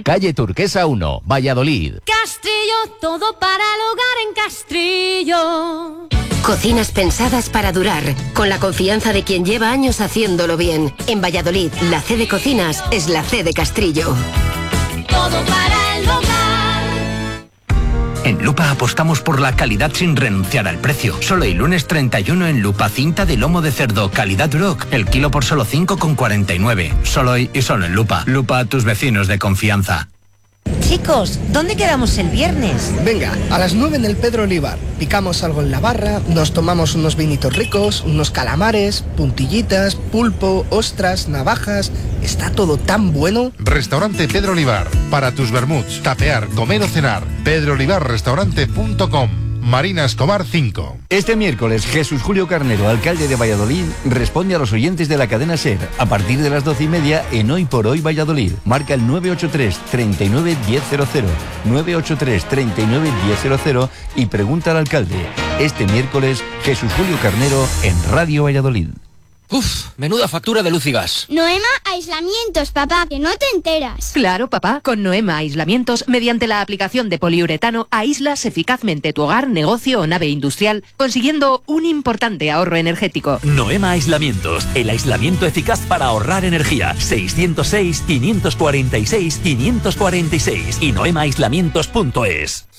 Calle Turquesa 1, Valladolid. Castrillo, todo para el hogar en Castrillo. Cocinas pensadas para durar, con la confianza de quien lleva años haciéndolo bien. En Valladolid, la C de Cocinas es la C de Castrillo. Todo para el hogar. En Lupa apostamos por la calidad sin renunciar al precio. Solo el lunes 31 en Lupa, cinta de lomo de cerdo, calidad Duroc, el kilo por solo 5,49. Solo hoy y solo en Lupa. Lupa, tus vecinos de confianza. Chicos, ¿dónde quedamos el viernes? Venga, a las 9 en el Pedro Olivar. Picamos algo en la barra, nos tomamos unos vinitos ricos, unos calamares, puntillitas, pulpo, ostras, navajas. Está todo tan bueno. Restaurante Pedro Olivar. Para tus vermuts, tapear, comer o cenar. pedroolivarrestaurante.com. Marina Escobar 5. Este miércoles, Jesús Julio Carnero, alcalde de Valladolid, responde a los oyentes de la cadena SER a partir de las 12:30 en Hoy por Hoy Valladolid. Marca el 983 39 1000, 983 39 1000 y pregunta al alcalde. Este miércoles, Jesús Julio Carnero en Radio Valladolid. Uf, menuda factura de luz y gas. Noema Aislamientos, papá, que no te enteras. Claro, papá, con Noema Aislamientos, mediante la aplicación de poliuretano, aíslas eficazmente tu hogar, negocio o nave industrial, consiguiendo un importante ahorro energético. Noema Aislamientos, el aislamiento eficaz para ahorrar energía. 606-546-546 y noemaaislamientos.es.